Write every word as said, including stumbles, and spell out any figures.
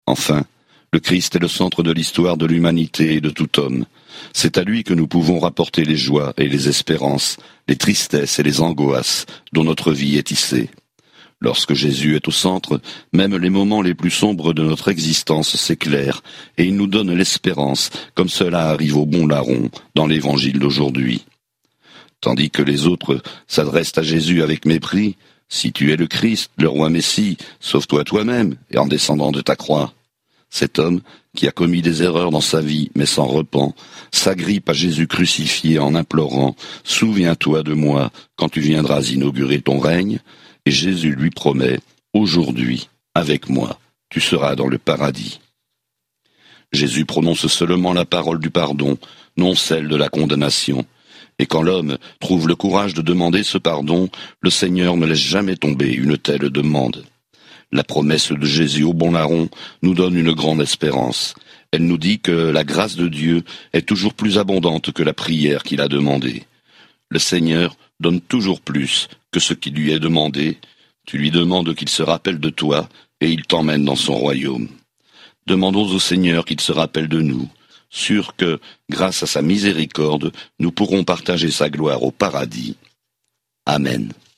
Enfin, le Christ est le centre de l'histoire de l'humanité et de tout homme. C'est à lui que nous pouvons rapporter les joies et les espérances, les tristesses et les angoisses dont notre vie est tissée. Lorsque Jésus est au centre, même les moments les plus sombres de notre existence s'éclairent et il nous donne l'espérance, comme cela arrive au bon larron dans l'évangile d'aujourd'hui. Tandis que les autres s'adressent à Jésus avec mépris, « Si tu es le Christ, le roi Messie, sauve-toi toi-même et en descendant de ta croix ». Cet homme, qui a commis des erreurs dans sa vie mais s'en repent, s'agrippe à Jésus crucifié en implorant « Souviens-toi de moi quand tu viendras inaugurer ton règne ». Et Jésus lui promet « Aujourd'hui, avec moi, tu seras dans le paradis ». Jésus prononce seulement la parole du pardon, non celle de la condamnation. Et quand l'homme trouve le courage de demander ce pardon, le Seigneur ne laisse jamais tomber une telle demande. La promesse de Jésus au bon larron nous donne une grande espérance. Elle nous dit que la grâce de Dieu est toujours plus abondante que la prière qu'il a demandée. Le Seigneur donne toujours plus que ce qui lui est demandé. Tu lui demandes qu'il se rappelle de toi et il t'emmène dans son royaume. Demandons au Seigneur qu'il se rappelle de nous, sûr que, grâce à sa miséricorde, nous pourrons partager sa gloire au paradis. Amen.